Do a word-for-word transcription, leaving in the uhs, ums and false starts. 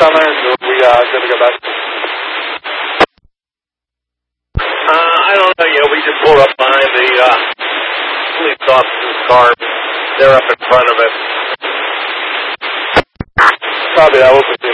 on there? Or we uh, gonna go back? Uh, I don't know yet. We just pulled up behind the uh, police officer's car. They're up in front of it. Copy that. We'll